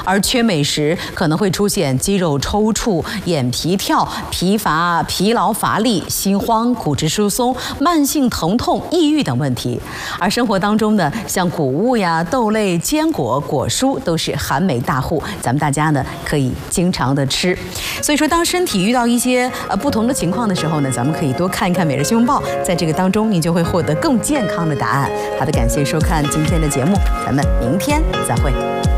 而缺镁时可能会出现肌肉抽搐、眼皮跳、疲乏、疲劳乏力、心慌、骨质疏松、慢性疼痛、抑郁等问题。而生活当中呢，像谷物呀、豆类、坚果、果蔬都是含镁大户，咱们大家呢可以经常的吃。所以说，当身体遇到一些不同的情况的时候呢，咱们可以多看一看《每日新闻报》，在这个当中，你就会获得更健康的答案。好的，感谢收看今天的节目，咱们明天再会。